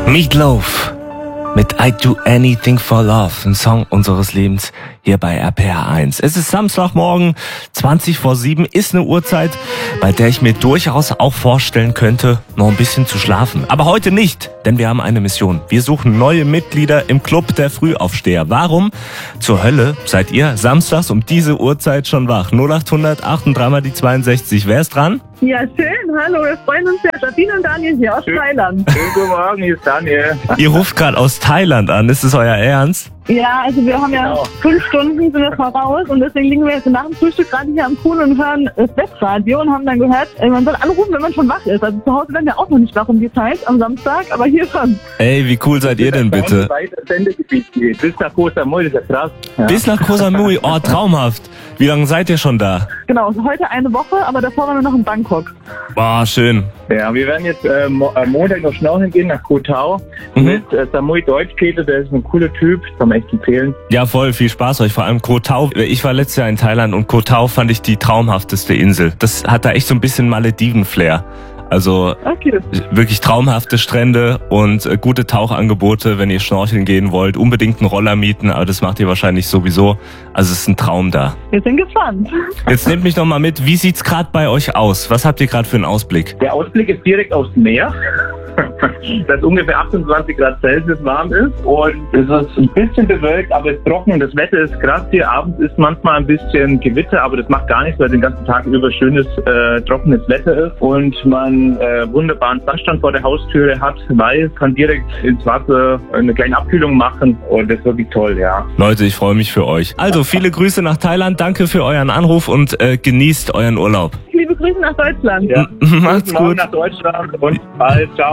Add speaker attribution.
Speaker 1: Meatloaf mit I Do Anything for Love, ein Song unseres Lebens hier bei RPR1. Es ist Samstagmorgen, 7:20, ist eine Uhrzeit, bei der ich mir durchaus auch vorstellen könnte, noch ein bisschen zu schlafen. Aber heute nicht, denn wir haben eine Mission. Wir suchen neue Mitglieder im Club der Frühaufsteher. Warum zur Hölle seid ihr samstags um diese Uhrzeit schon wach? 0800 8 die 62. Wer ist dran?
Speaker 2: Ja, schön. Hallo, wir freuen uns sehr. Sabine und Daniel hier aus Thailand.
Speaker 3: Schönen guten Morgen, hier ist Daniel.
Speaker 1: Ihr ruft gerade aus Thailand an. Ist es euer Ernst?
Speaker 2: Ja, also wir haben ja 5 Stunden sind wir voraus und deswegen liegen wir jetzt nach dem Frühstück gerade hier am Pool und hören das Wettradio und haben dann gehört, man soll anrufen, wenn man schon wach ist. Also zu Hause werden wir auch noch nicht wach um die Zeit am Samstag, aber hier schon.
Speaker 1: Ey, wie cool seid ihr denn bitte?
Speaker 3: Sendegebiet geht. Bis nach Koh Samui, das ist ja krass. Ja.
Speaker 1: Bis nach Koh Samui, oh traumhaft. Wie lange seid ihr schon da?
Speaker 2: Genau, heute eine Woche, aber davor waren wir noch in Bangkok.
Speaker 1: Boah, schön.
Speaker 3: Ja, wir werden jetzt am Montag noch schnorcheln gehen nach Koh Tao mit Samui Deutschkete, der ist ein cooler Typ, kann man echt empfehlen.
Speaker 1: Ja, voll, viel Spaß euch, vor allem Koh Tao. Ich war letztes Jahr in Thailand und Koh Tao fand ich die traumhafteste Insel. Das hat da echt so ein bisschen Malediven-Flair. Also
Speaker 2: Okay.
Speaker 1: wirklich traumhafte Strände und gute Tauchangebote, wenn ihr schnorcheln gehen wollt. Unbedingt einen Roller mieten, aber das macht ihr wahrscheinlich sowieso. Also es ist ein Traum da.
Speaker 2: Wir sind gespannt.
Speaker 1: Jetzt nehmt mich noch mal mit, wie sieht's gerade bei euch aus? Was habt ihr gerade für einen Ausblick?
Speaker 3: Der Ausblick ist direkt aufs Meer, das ungefähr 28 Grad Celsius warm ist und es ist ein bisschen bewölkt, aber es ist trocken. Das Wetter ist krass hier. Abends ist manchmal ein bisschen Gewitter, aber das macht gar nichts, weil den ganzen Tag über schönes, trockenes Wetter ist und man wunderbaren Sandstrand vor der Haustüre hat, weil kann direkt ins Wasser eine kleine Abkühlung machen und das ist wirklich toll, ja.
Speaker 1: Leute, ich freue mich für euch. Also viele Grüße nach Thailand, danke für euren Anruf und genießt euren Urlaub.
Speaker 2: Liebe Grüße nach Deutschland.
Speaker 3: Ja.
Speaker 1: Macht's
Speaker 3: Guten Morgen
Speaker 1: gut.
Speaker 3: nach Deutschland und bald. Ciao.